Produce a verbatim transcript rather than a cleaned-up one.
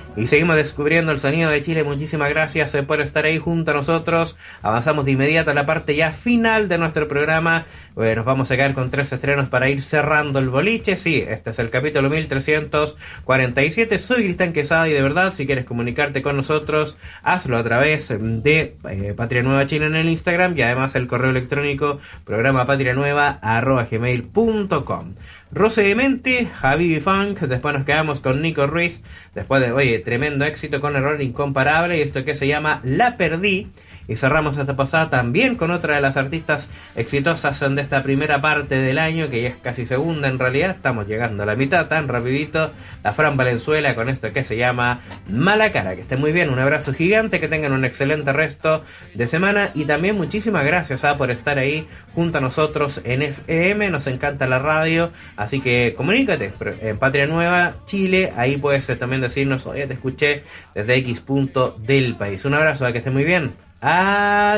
y seguimos descubriendo el sonido de Chile. Muchísimas gracias eh, por estar ahí junto a nosotros. Avanzamos de inmediato a la parte ya final de nuestro programa. Eh, nos vamos a quedar con tres estrenos para ir cerrando el boliche. Sí, este es el capítulo mil trescientos cuarenta y siete. Soy Cristian Quesada y de verdad, si quieres comunicarte con nosotros, hazlo a través de eh, Patria Nueva Chile en el Instagram y además el correo electrónico programa patrianueva arroba gmail punto com. Roce de Mente, Habibi Funk, después nos quedamos con Nico Ruiz, después de, oye, tremendo éxito con Error Incomparable y esto que se llama La Perdí. Y cerramos esta pasada también con otra de las artistas exitosas de esta primera parte del año, que ya es casi segunda en realidad, estamos llegando a la mitad tan rapidito, la Fran Valenzuela con esto que se llama Mala Cara. Que estén muy bien, un abrazo gigante, que tengan un excelente resto de semana y también muchísimas gracias ¿ah? por estar ahí junto a nosotros en F M, nos encanta la radio, así que comunícate en Patria Nueva Chile, ahí puedes también decirnos, oye, te escuché desde X punto del país. Un abrazo, ¿ah? Que estén muy bien. Adiós.